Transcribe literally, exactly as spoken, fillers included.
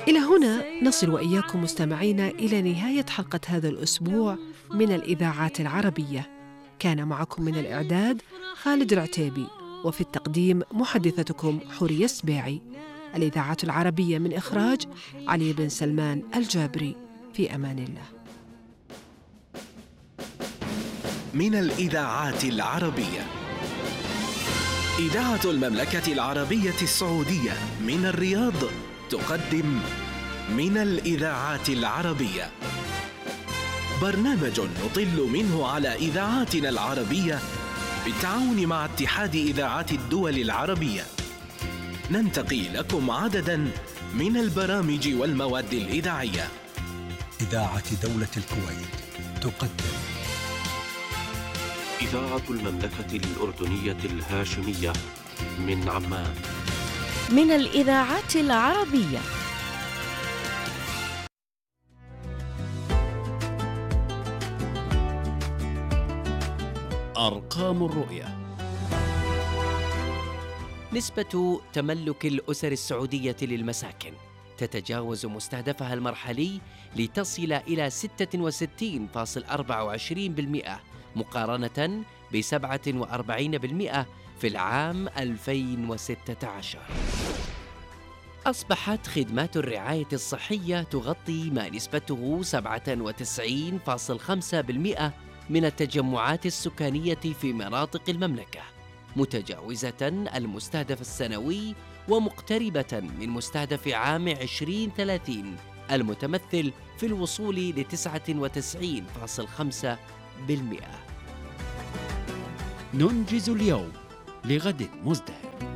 إلى هنا نصل وإياكم مستمعينا إلى نهاية حلقة هذا الأسبوع من الإذاعات العربية. كان معكم من الإعداد خالد العتيبي، وفي التقديم محدثتكم حورية السباعي. الإذاعات العربية من إخراج علي بن سلمان الجابري. في أمان الله. من الإذاعات العربية، إذاعة المملكة العربية السعودية من الرياض تقدم من الإذاعات العربية، برنامج نطل منه على إذاعاتنا العربية بالتعاون مع اتحاد إذاعات الدول العربية. ننتقي لكم عدداً من البرامج والمواد الإذاعية. إذاعة دولة الكويت تقدم إذاعة المملكة الأردنية الهاشمية من عمان. من الإذاعات العربية، أرقام الرؤية. نسبة تملك الأسر السعودية للمساكن تتجاوز مستهدفها المرحلي لتصل إلى ستة وستين فاصلة أربعة وعشرين بالمئة مقارنة ب سبعة وأربعين بالمئة في العام ألفين وستة عشر. أصبحت خدمات الرعاية الصحية تغطي ما نسبته سبعة وتسعين فاصلة خمسة بالمئة من التجمعات السكانية في مناطق المملكة، متجاوزة المستهدف السنوي ومقتربة من مستهدف عام عشرين ثلاثين المتمثل في الوصول ل تسعة وتسعين فاصلة خمسة بالمئة. ننجز اليوم لغد مزدهر.